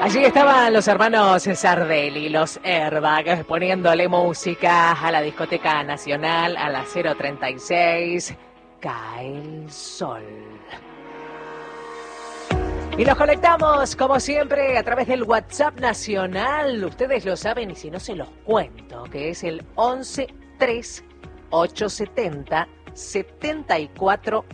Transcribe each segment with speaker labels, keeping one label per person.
Speaker 1: Allí estaban los hermanos Sardelli, los Airbag, poniéndole música a la discoteca nacional a las 0:36. Cae el sol. Y nos conectamos, como siempre, a través del WhatsApp nacional. Ustedes lo saben y si no se los cuento, que es el 11 3 870 74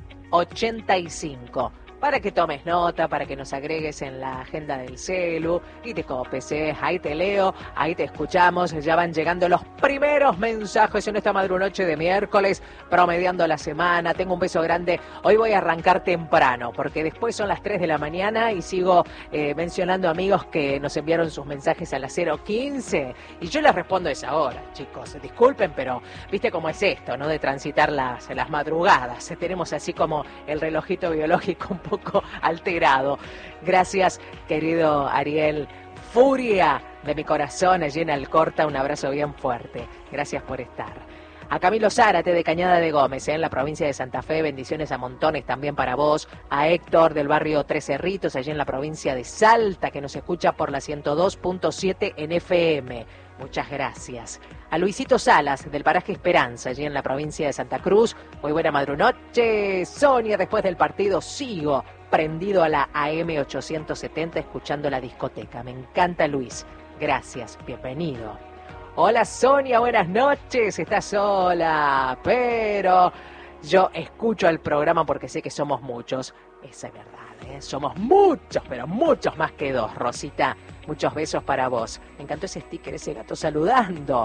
Speaker 1: 85. Para que tomes nota, para que nos agregues en la agenda del celu y te copes, ahí te leo, ahí te escuchamos. Ya van llegando los primeros mensajes en esta madrunoche de miércoles, promediando la semana. Tengo un beso grande. Hoy voy a arrancar temprano, porque después son las 3 de la mañana y sigo mencionando amigos que nos enviaron sus mensajes a las 0:15 y yo les respondo a esa hora, chicos. Disculpen, pero viste cómo es esto, ¿no? De transitar las madrugadas. Tenemos así como el relojito biológico un poco alterado. Gracias, querido Ariel. Furia de mi corazón allí en Alcorta, un abrazo bien fuerte. Gracias por estar. A Camilo Zárate de Cañada de Gómez, en la provincia de Santa Fe, bendiciones a montones también para vos. A Héctor del barrio Tres Cerritos, allí en la provincia de Salta, que nos escucha por la 102.7 en FM. Muchas gracias. A Luisito Salas, del paraje Esperanza, allí en la provincia de Santa Cruz. Muy buena madrunoche. Sonia, después del partido sigo prendido a la AM 870 escuchando la discoteca. Me encanta, Luis. Gracias, bienvenido. Hola, Sonia, buenas noches. Estás sola, pero yo escucho el programa porque sé que somos muchos. Esa es verdad, ¿eh? Somos muchos, pero muchos más que dos, Rosita. Muchos besos para vos. Me encantó ese sticker, ese gato saludando.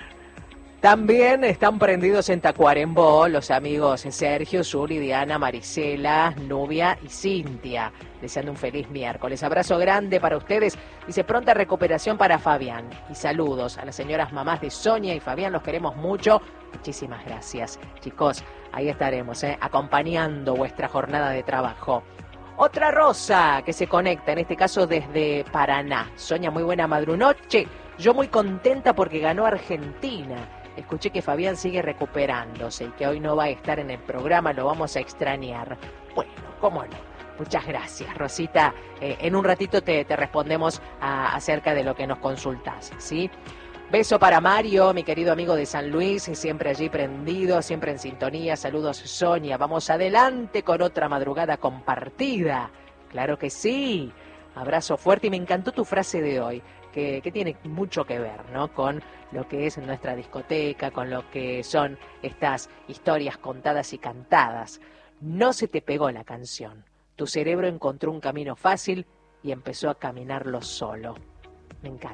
Speaker 1: También están prendidos en Tacuarembó los amigos Sergio, Zuli, Diana, Marisela, Nubia y Cintia. Deseando un feliz miércoles. Abrazo grande para ustedes. Dice pronta recuperación para Fabián. Y saludos a las señoras mamás de Sonia y Fabián. Los queremos mucho. Muchísimas gracias. Chicos, ahí estaremos, acompañando vuestra jornada de trabajo. Otra Rosa que se conecta, en este caso desde Paraná. Sonia, muy buena madrunoche. Yo muy contenta porque ganó Argentina. Escuché que Fabián sigue recuperándose y que hoy no va a estar en el programa, lo vamos a extrañar. Bueno, cómo no. Muchas gracias, Rosita. En un ratito te respondemos acerca de lo que nos consultás, ¿sí? Beso para Mario, mi querido amigo de San Luis, siempre allí prendido, siempre en sintonía. Saludos, Sonia. Vamos adelante con otra madrugada compartida. Claro que sí. Abrazo fuerte y me encantó tu frase de hoy. Que tiene mucho que ver, ¿no? Con lo que es nuestra discoteca, con lo que son estas historias contadas y cantadas. No se te pegó la canción. Tu cerebro encontró un camino fácil y empezó a caminarlo solo. Me encanta.